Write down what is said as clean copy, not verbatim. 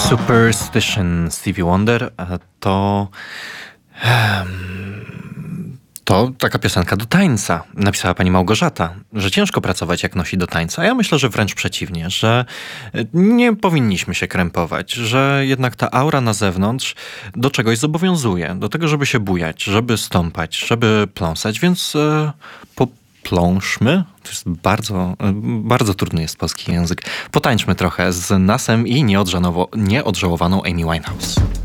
Superstition Stevie Wonder to taka piosenka do tańca. Napisała pani Małgorzata, że ciężko pracować jak nosi do tańca. A ja myślę, że wręcz przeciwnie, że nie powinniśmy się krępować, że jednak ta aura na zewnątrz do czegoś zobowiązuje. Do tego, żeby się bujać, żeby stąpać, żeby pląsać, więc popląszmy. To jest bardzo trudny jest polski język. Potańczmy trochę z Nasem i nieodżałowaną Amy Winehouse.